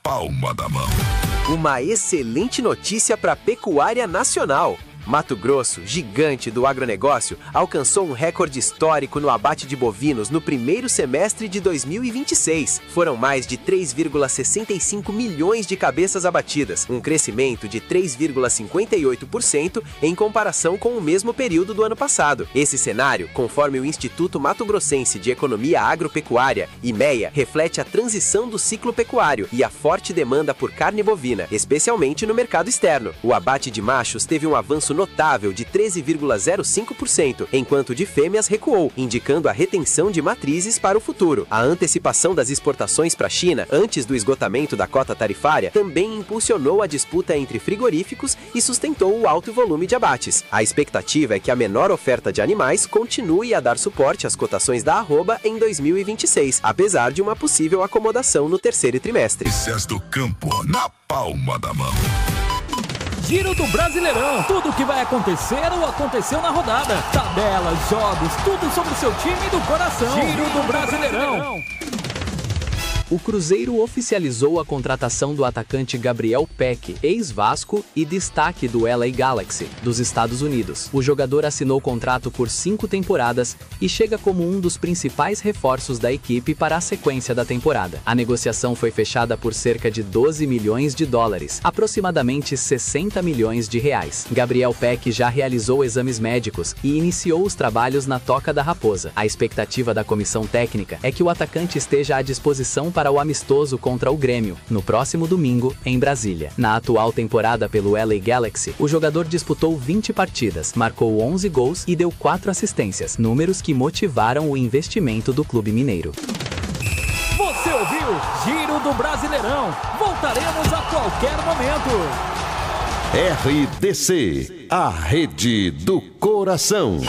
palma da mão. Uma excelente notícia para a pecuária nacional. Mato Grosso, gigante do agronegócio, alcançou um recorde histórico no abate de bovinos no primeiro semestre de 2026. Foram mais de 3,65 milhões de cabeças abatidas, um crescimento de 3,58% em comparação com o mesmo período do ano passado. Esse cenário, conforme o Instituto Mato Grossense de Economia Agropecuária, IMEA, reflete a transição do ciclo pecuário e a forte demanda por carne bovina, especialmente no mercado externo. O abate de machos teve um avanço notável de 13,05%, enquanto de fêmeas recuou, indicando a retenção de matrizes para o futuro. A antecipação das exportações para a China, antes do esgotamento da cota tarifária, também impulsionou a disputa entre frigoríficos e sustentou o alto volume de abates. A expectativa é que a menor oferta de animais continue a dar suporte às cotações da arroba em 2026, apesar de uma possível acomodação no terceiro trimestre. Notícias do campo na palma da mão. Giro do Brasileirão. Tudo o que vai acontecer ou aconteceu na rodada. Tabelas, jogos, tudo sobre o seu time do coração. Giro do Brasileirão. O Cruzeiro oficializou a contratação do atacante Gabriel Peck, ex-Vasco e destaque do LA Galaxy, dos Estados Unidos. O jogador assinou contrato por 5 temporadas e chega como um dos principais reforços da equipe para a sequência da temporada. A negociação foi fechada por cerca de 12 milhões de dólares, aproximadamente 60 milhões de reais. Gabriel Peck já realizou exames médicos e iniciou os trabalhos na Toca da Raposa. A expectativa da comissão técnica é que o atacante esteja à disposição para o amistoso contra o Grêmio, no próximo domingo, em Brasília. Na atual temporada pelo LA Galaxy, o jogador disputou 20 partidas, marcou 11 gols e deu 4 assistências, números que motivaram o investimento do clube mineiro. Você ouviu Giro do Brasileirão. Voltaremos a qualquer momento. RDC, a rede do coração.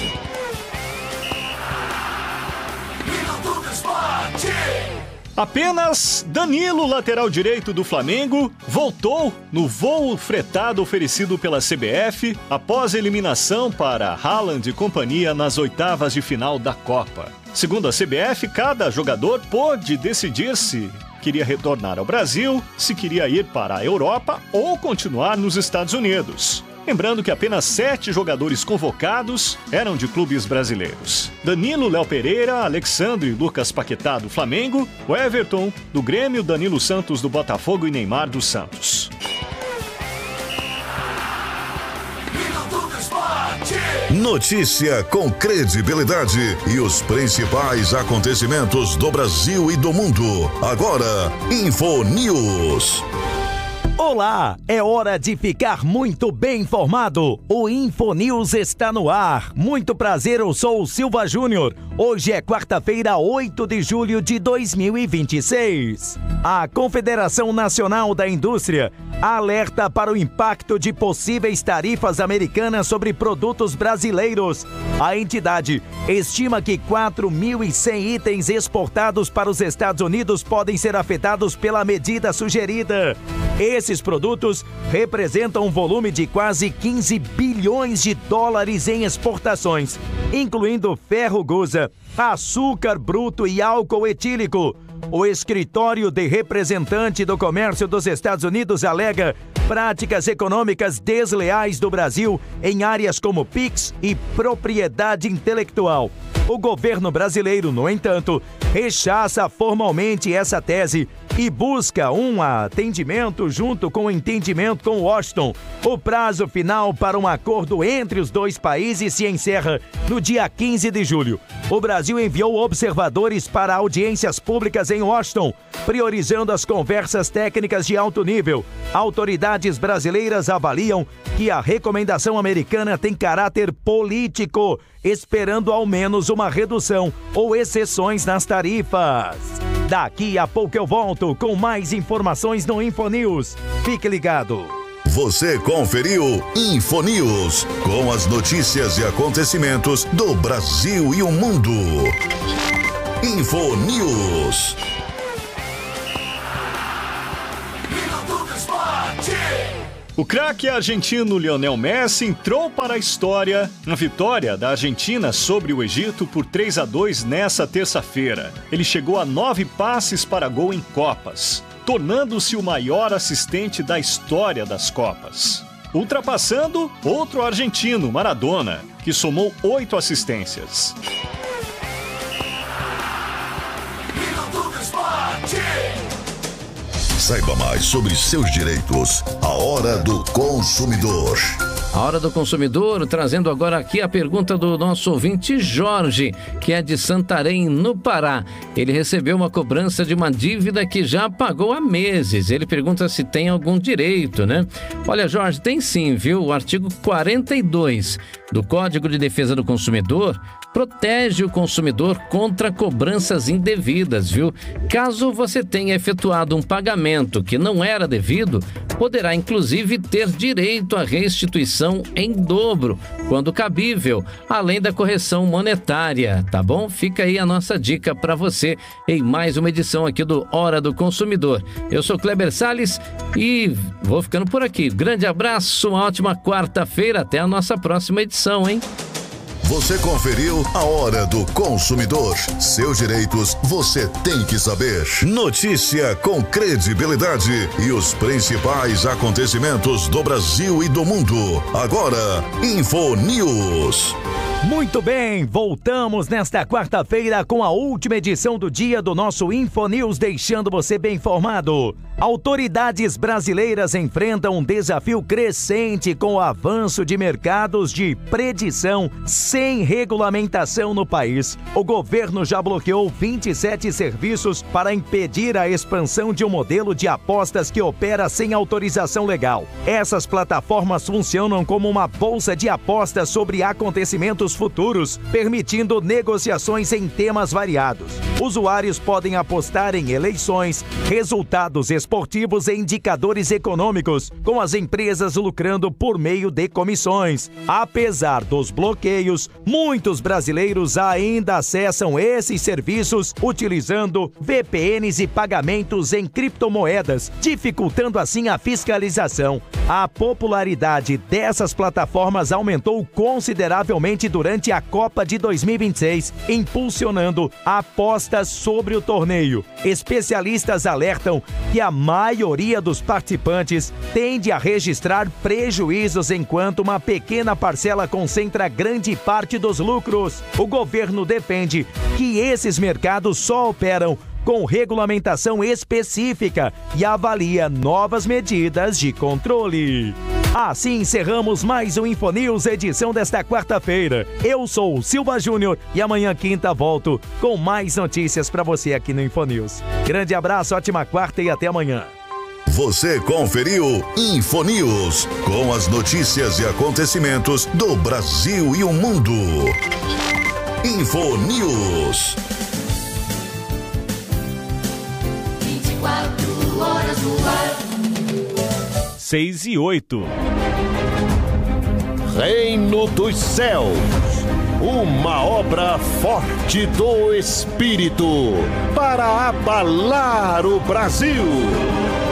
Apenas Danilo, lateral direito do Flamengo, voltou no voo fretado oferecido pela CBF após a eliminação para Haaland e companhia nas oitavas de final da Copa. Segundo a CBF, cada jogador pôde decidir se queria retornar ao Brasil, se queria ir para a Europa ou continuar nos Estados Unidos. Lembrando que apenas 7 jogadores convocados eram de clubes brasileiros. Danilo, Léo Pereira, Alexandre e Lucas Paquetá do Flamengo, o Everton do Grêmio, Danilo Santos do Botafogo e Neymar do Santos. Notícia com credibilidade e os principais acontecimentos do Brasil e do mundo. Agora, InfoNews. Olá, é hora de ficar muito bem informado. O InfoNews está no ar. Muito prazer, eu sou o Silva Júnior. Hoje é quarta-feira, 8 de julho de 2026. A Confederação Nacional da Indústria alerta para o impacto de possíveis tarifas americanas sobre produtos brasileiros. A entidade estima que 4.100 itens exportados para os Estados Unidos podem ser afetados pela medida sugerida. Esses produtos representam um volume de quase 15 bilhões de dólares em exportações, incluindo ferro-gusa, açúcar bruto e álcool etílico. O Escritório de Representante do Comércio dos Estados Unidos alega práticas econômicas desleais do Brasil em áreas como PIX e propriedade intelectual. O governo brasileiro, no entanto, rechaça formalmente essa tese e busca um atendimento junto com o entendimento com Washington. O prazo final para um acordo entre os dois países se encerra no dia 15 de julho. O Brasil enviou observadores para audiências públicas em Washington, priorizando as conversas técnicas de alto nível. Autoridades brasileiras avaliam que a recomendação americana tem caráter político, esperando ao menos uma redução ou exceções nas tarifas. Daqui a pouco eu volto com mais informações no InfoNews. Fique ligado. Você conferiu InfoNews, com as notícias e acontecimentos do Brasil e o mundo. InfoNews. O craque argentino Lionel Messi entrou para a história na vitória da Argentina sobre o Egito por 3-2 nessa terça-feira. Ele chegou a 9 passes para gol em Copas. tornando-se o maior assistente da história das Copas. Ultrapassando outro argentino, Maradona, que somou 8 assistências. Saiba mais sobre seus direitos. A Hora do Consumidor. A Hora do Consumidor, trazendo agora aqui a pergunta do nosso ouvinte Jorge, que é de Santarém, no Pará. Ele recebeu uma cobrança de uma dívida que já pagou há meses. Ele pergunta se tem algum direito, né? Olha, Jorge, tem sim, viu? O artigo 42 do Código de Defesa do Consumidor protege o consumidor contra cobranças indevidas, viu? Caso você tenha efetuado um pagamento que não era devido, poderá inclusive ter direito à restituição em dobro, quando cabível, além da correção monetária, tá bom? Fica aí a nossa dica para você em mais uma edição aqui do Hora do Consumidor. Eu sou Kleber Salles e vou ficando por aqui. Grande abraço, uma ótima quarta-feira, até a nossa próxima edição, hein? Você conferiu a Hora do Consumidor. Seus direitos você tem que saber. Notícia com credibilidade e os principais acontecimentos do Brasil e do mundo. Agora, InfoNews. Muito bem, voltamos nesta quarta-feira com a última edição do dia do nosso InfoNews, deixando você bem informado. Autoridades brasileiras enfrentam um desafio crescente com o avanço de mercados de predição sem regulamentação no país. O governo já bloqueou 27 serviços para impedir a expansão de um modelo de apostas que opera sem autorização legal. Essas plataformas funcionam como uma bolsa de apostas sobre acontecimentos futuros, permitindo negociações em temas variados. Usuários podem apostar em eleições, resultados esportivos e indicadores econômicos, com as empresas lucrando por meio de comissões. Apesar dos bloqueios, muitos brasileiros ainda acessam esses serviços utilizando VPNs e pagamentos em criptomoedas, dificultando assim a fiscalização. A popularidade dessas plataformas aumentou consideravelmente durante a Copa de 2026, impulsionando apostas sobre o torneio. Especialistas alertam que a maioria dos participantes tende a registrar prejuízos, enquanto uma pequena parcela concentra grande parte dos lucros. O governo defende que esses mercados só operam com regulamentação específica e avalia novas medidas de controle. Assim encerramos mais um InfoNews, edição desta quarta-feira. Eu sou o Silva Júnior e amanhã, quinta, volto com mais notícias para você aqui no InfoNews. Grande abraço, ótima quarta e até amanhã. Você conferiu InfoNews, com as notícias e acontecimentos do Brasil e o mundo. InfoNews. 24 horas no ar. 6:08. Reino dos Céus, uma obra forte do Espírito para abalar o Brasil.